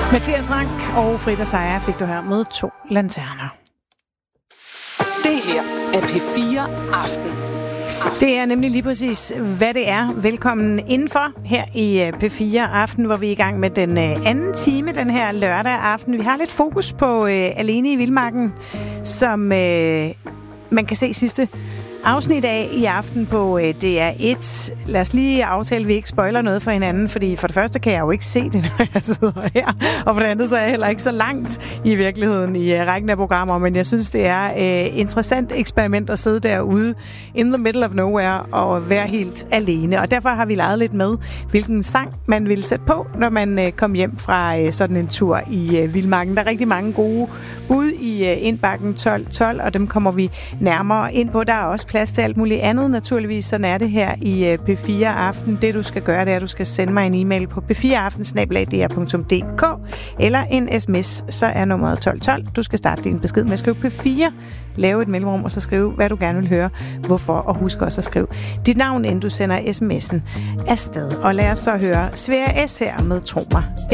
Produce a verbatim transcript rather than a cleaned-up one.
Mathias Rank og Frida Seier fik du her med To Lanterner. Det her er P fire Aften. Det er nemlig lige præcis, hvad det er. Velkommen indenfor her i P fire Aften, hvor vi er i gang med den anden time den her lørdag aften. Vi har lidt fokus på øh, Alene i Vildmarken, som øh, man kan se sidste afsnit af i aften på øh, D R et. Lad os lige aftale, at vi ikke spoiler noget for hinanden, fordi for det første kan jeg jo ikke se det, når jeg sidder her, og for det andet så er jeg heller ikke så langt i virkeligheden i øh, rækken af programmer, men jeg synes, det er et øh, interessant eksperiment at sidde derude in the middle of nowhere og være helt alene, og derfor har vi leget lidt med, hvilken sang man vil sætte på, når man øh, kom hjem fra øh, sådan en tur i øh, Vildmarken. Der er rigtig mange gode bud i øh, indbakken tolv tolv, og dem kommer vi nærmere ind på. Der er også plads til alt muligt andet, naturligvis. Sådan er det her i uh, P fire Aften. Det, du skal gøre, det er, at du skal sende mig en e-mail på p fire aften snabel-a d r punktum d k eller en sms, så er nummeret tolv tolv. Du skal starte din besked med at skrive P fire, lave et mellemrum, og så skrive, hvad du gerne vil høre, hvorfor, og husk også at skrive dit navn, inden du sender sms'en afsted. Og lad os så høre Sverre S. her med Tro mig.